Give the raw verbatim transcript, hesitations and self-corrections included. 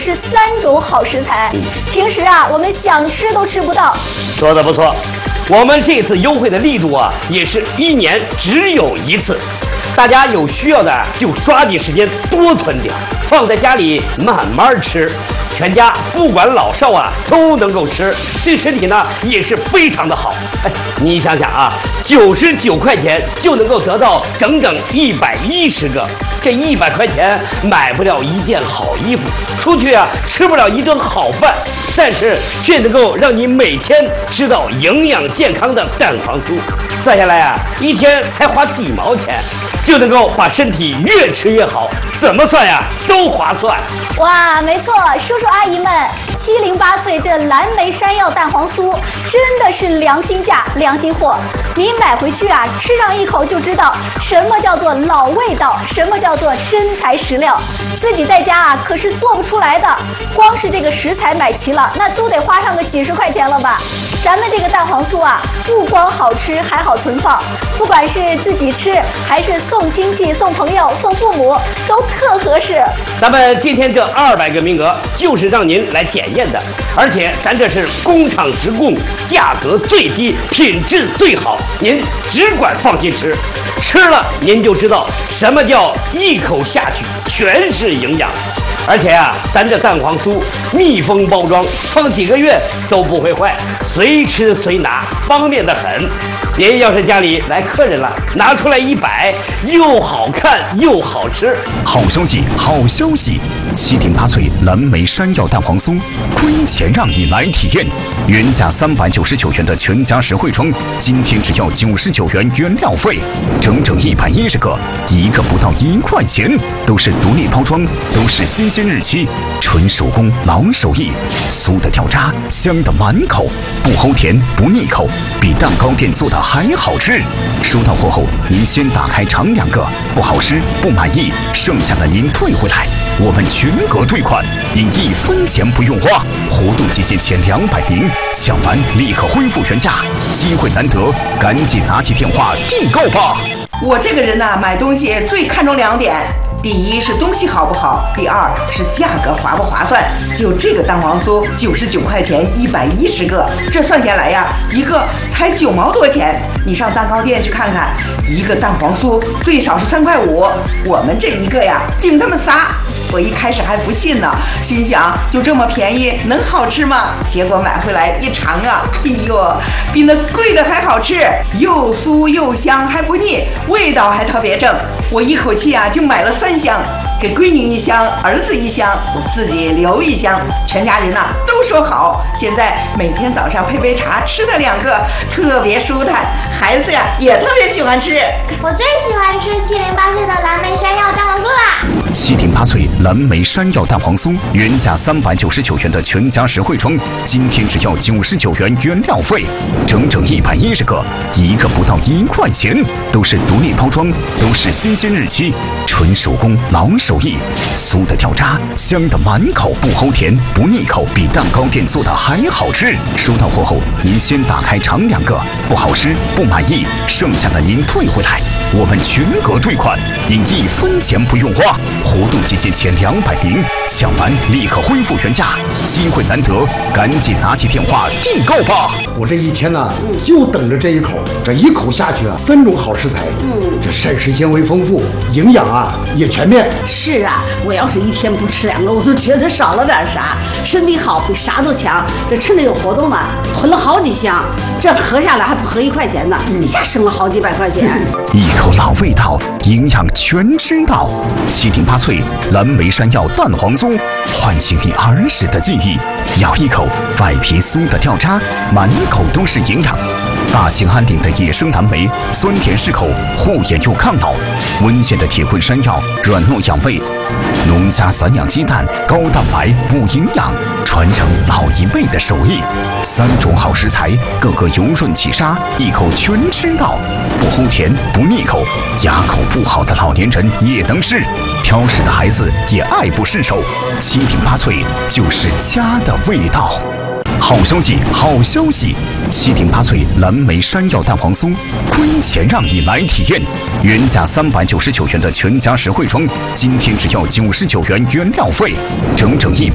是三种好食材，平时啊我们想吃都吃不到。 说的不错，我们这次优惠的力度啊，也是一年只有一次。大家有需要的就抓紧时间多囤点，放在家里慢慢吃，全家不管老少啊都能够吃，对身体呢也是非常的好。哎，你想想啊，九十九块钱就能够得到整整一百一十个，这一百块钱买不了一件好衣服，出去啊吃不了一顿好饭，但是却能够让你每天吃到营养健康的蛋黄酥。算下来啊，一天才花几毛钱，就能够把身体越吃越好，怎么算呀都划算。 哇，没错，叔叔阿姨们，七零八脆这蓝莓山药蛋黄酥真的是良心价、良心货。你买回去啊，吃上一口就知道什么叫做老味道，什么叫做真材实料。自己在家啊可是做不出来的，光是这个食材买齐了，那都得花上个几十块钱了吧。咱们这个蛋黄酥啊，不光好吃，还好存放，不管是自己吃还是送亲戚、送朋友、送父母，都特合适。 咱们今天这二百个名额就是让您来检验的，而且咱这是工厂直供，价格最低，品质最好，您只管放心吃，吃了您就知道什么叫一口下去全是营养。而且啊，咱这蛋黄酥密封包装，放几个月都不会坏，随吃随拿，方便得很。您要是家里来客人了，拿出来一摆，又好看又好吃。 好消息，好消息！七零八脆蓝莓山药蛋黄酥，亏钱让你来体验。原价三百九十九元的全家实惠装，今天只要九十九元原料费，整整一百一十个，一个不到一块钱，都是独立包装，都是新鲜日期，纯手工老手艺，酥的掉渣，香的满口，不齁甜不腻口，比蛋糕店做的还好吃。收到货后，您先打开尝两个，不好吃不满意，剩下的您退回来，我们全额退款，您一分钱不用花。活动期限前两百名，抢完立刻恢复原价，机会难得，赶紧拿起电话订购吧。 我这个人呢、啊，买东西最看重两点。第一是东西好不好，第二是价格划不划算。就这个蛋黄酥，九十九块钱，一百一十个，这算下来呀，一个才九毛多钱。你上蛋糕店去看看，一个蛋黄酥最少是三块五，我们这一个呀，顶他们仨。我一开始还不信呢，心想就这么便宜，能好吃吗？结果买回来一尝啊，哎呦，比那贵的还好吃，又酥又香，还不腻，味道还特别正。我一口气啊就买了三箱，给闺女一箱，儿子一箱，我自己留一箱，全家人呐、啊、都说好。现在每天早上配杯茶，吃的两个特别舒坦，孩子呀也特别喜欢吃。 我最喜欢吃七零八脆的蓝莓山药蛋黄酥啦！ 七零八脆蓝莓山药蛋黄酥，原价三百九十九元的全家实惠装，今天只要九十九元原料费，整整一百一十个，一个不到一块钱，都是独立包装，都是新鲜日期，纯手工老手艺，酥的掉渣，香的满口，不齁甜不腻口，比蛋糕店做的还好吃。收到货后，您先打开尝两个，不好吃不满意，剩下的您退回来，我们全额退款，您一分钱不用花。活动期限前两百名，抢完立刻恢复原价，机会难得，赶紧拿起电话订购吧。 我这一天呢、啊，就等着这一口，这一口下去啊，三种好食材，嗯，这膳食纤维丰富，营养啊也全面。 是啊，我要是一天不吃两个，我都觉得少了点啥。身体好比啥都强。这趁着有活动嘛，囤了好几箱，这合下来还不合一块钱呢，一下省了好几百块钱。 一口老味道，营养全知道。七零八脆蓝莓山药蛋黄酥，唤醒你儿时的记忆。咬一口，外皮酥的掉渣，满口都是营养。大兴安岭的野生蓝莓，酸甜适口，护眼又抗老；温县的铁棍山药，软糯养胃；农家散养鸡蛋，高蛋白补营养，传承老一辈的手艺。三种好食材，个个油润起沙，一口全吃到，不齁甜不腻口，牙口不好的老年人也能吃，挑食的孩子也爱不释手。七零八脆就是家的味道。好消息，好消息！七零八脆蓝莓山药蛋黄酥，亏钱让你来体验。原价三百九十九元的全家实惠装，今天只要九十九元原料费，整整一百。